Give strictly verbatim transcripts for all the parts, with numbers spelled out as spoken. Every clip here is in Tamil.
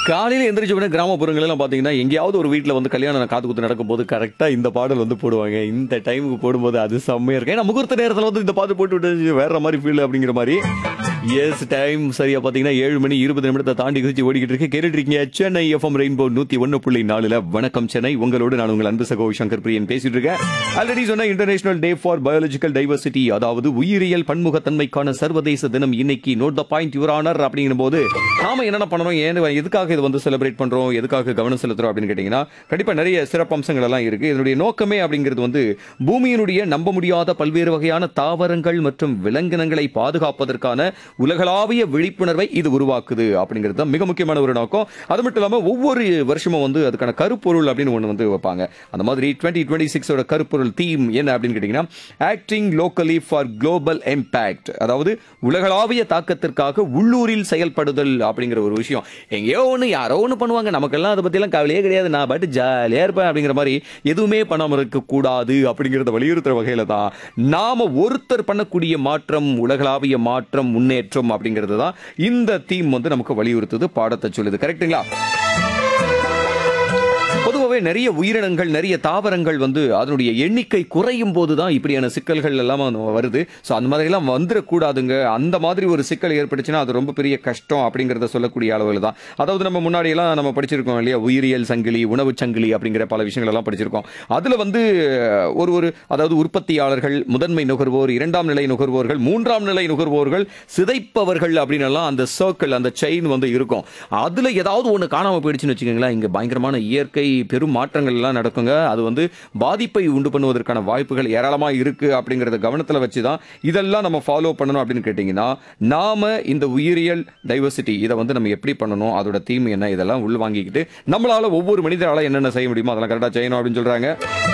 காலையில எந்திரிச்ச உடனே கிராமப்புறங்கள் எல்லாம் பாத்தீங்கன்னா எங்கேயாவது ஒரு வீட்டுல வந்து கல்யாணம் காது குத்து நடக்கும் போது கரெக்டா இந்த பாடல் வந்து போடுவாங்க. இந்த டைமுக்கு போடும்போது அது செம்மையா இருக்கு. ஏன்னா முகூர்த்த நேரத்துல வந்து இந்த பாட்டு போட்டு விட்டு வேற மாதிரி ஃபீல் அப்படிங்கிற மாதிரி. எஸ் டைம் சரியா பாத்தீங்கன்னா ஏழு மணி இருபது நிமிடத்தை தாண்டி குதிச்சு ஓடிக்கிட்டு இருக்கு. கேட்டுட்டு இருக்கீங்க சென்னை எஃப்எம் ரெயின்போ நூத்தி ஒன்னு புள்ளி நாலுல வணக்கம் சென்னை. உங்களோடு நான் உங்கள் அன்பு சகோ சங்கர் பிரியன் பேசிட்டு இருக்கேன். ஆல்ரெடி சொன்ன international day for biological diversity, அதாவது உயிரியல் பன்முகத்தன்மைக்கான சர்வதேச தினம் இன்னைக்கு. Note the point your honour அப்படிங்கிற போது நாம என்ன பண்ணணும், ஏன் எதுக்காக இது வந்து செலிப்ரேட் பண்றோம், எதுக்காக கவனம் செலுத்துறோம் அப்படின்னு கேட்டீங்கன்னா கண்டிப்பா நிறைய சிறப்பம்சங்கள் எல்லாம் இருக்கு. இதனுடைய நோக்கமே அப்படிங்கிறது வந்து பூமியினுடைய நம்ப முடியாத பல்வேறு வகையான தாவரங்கள் மற்றும் விலங்கினங்களை பாதுகாப்பதற்கான உலகளாவிய விழிப்புணர்வை இது உருவாக்குது அப்படிங்கிறது தான் மிக முக்கியமான ஒரு நோக்கம். அது மட்டும் இல்லாம ஒவ்வொரு வருஷமும் வந்து அதுக்கான கருப்பொருள் அப்படின்னு ஒன்று வந்து வைப்பாங்க. அந்த மாதிரி டுவெண்ட்டி டுவெண்ட்டி சிக்ஸோட கருப்பொருள் தீம் என்ன அப்படின்னு கேட்டீங்கன்னா acting locally for global impact, அதாவது உலகளாவிய தாக்கத்திற்காக உள்ளூரில் செயல்படுதல் அப்படிங்கிற ஒரு விஷயம். எங்கேயோ ஒன்று யாரோ ஒன்று பண்ணுவாங்க, நமக்கெல்லாம் அதை பற்றியெல்லாம் கவலையே கிடையாது, நான் பாட்டு ஜாலியாக இருப்பேன் அப்படிங்கிற மாதிரி எதுவுமே பண்ணாமல் இருக்கக்கூடாது அப்படிங்கிறத வலியுறுத்துற வகையில் தான் நாம ஒருத்தர் பண்ணக்கூடிய மாற்றம், உலகளாவிய மாற்றம், முன்னேற்றம் அப்படிங்கிறது தான் இந்த தீம் வந்து நமக்கு வலியுறுத்துது, பாடத்தை சொல்லுது. கரெக்ட்டுங்களா? பொதுவாகவே நிறைய உயிரினங்கள், நிறைய தாவரங்கள் வந்து அதனுடைய எண்ணிக்கை குறையும் போது தான் இப்படியான சிக்கல்கள் எல்லாம் வருது. ஸோ அந்த மாதிரிலாம் வந்துடக்கூடாதுங்க. அந்த மாதிரி ஒரு சிக்கல் ஏற்பட்டுச்சுன்னா அது ரொம்ப பெரிய கஷ்டம் அப்படிங்கிறத சொல்லக்கூடிய அளவில் தான். அதாவது நம்ம முன்னாடியெல்லாம் நம்ம படிச்சிருக்கோம் இல்லையா, உயிரியல் சங்கிலி, உணவு சங்கிலி அப்படிங்கிற பல விஷயங்கள் எல்லாம் படிச்சிருக்கோம். அதில் வந்து ஒரு ஒரு அதாவது உற்பத்தியாளர்கள், முதன்மை நுகர்வோர், இரண்டாம் நிலை நுகர்வோர்கள், மூன்றாம் நிலை நுகர்வோர்கள், சிதைப்பவர்கள் அப்படின்னு எல்லாம் அந்த சர்க்கிள், அந்த செயின் வந்து இருக்கும். அதில் ஏதாவது ஒன்று காணாமல் போயிடுச்சுன்னு வச்சுக்கோங்களேன், இங்கே பயங்கரமான இயற்கை பெரும் மாற்றங்கள் எல்லாம் நடக்குங்க. அது வந்து பாதிப்பை உண்டு பண்ணுவதற்கான வாய்ப்புகள் ஏராளமா இருக்கு அப்படிங்கறத கவனத்துல வச்சுதான் இதெல்லாம் நம்ம ஃபாலோ பண்ணணும். அப்படின்னு கேட்டீங்கன்னா நாம இந்த உயிரியல் டைவர்சிட்டி இதை வந்து நம்ம எப்படி பண்ணணும், அதோட தீம் என்ன, இதெல்லாம் உள் வாங்கிக்கிட்டு நம்மளால ஒவ்வொரு மனிதரால என்னென்ன செய்ய முடியுமோ அதெல்லாம் கரெக்டா செய்யணும் அப்படின்னு சொல்றாங்க.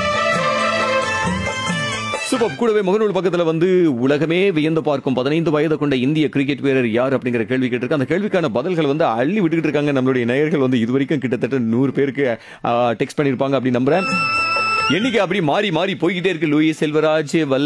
சூப்பர். கூடவே முகநூல் பக்கத்துல வந்து உலகமே வியந்து பார்க்கும் பதினைந்து வயது கொண்ட இந்திய கிரிக்கெட் வீரர் யார் அப்படிங்கிற கேள்வி கேட்டிருக்கு. அந்த கேள்விக்கான பதில்கள் வந்து அள்ளி விட்டுக்கிட்டு இருக்காங்க. நம்மளுடைய நேயர்கள் வந்து இதுவரைக்கும் கிட்டத்தட்ட நூறு பேருக்கு டெக்ஸ்ட் பண்ணிருப்பாங்க அப்படின்னு நம்புறேன். எண்ணிக்கை அப்படி மாறி மாறி போய்கிட்டே இருக்கு. லூயிஸ் செல்வராஜ்,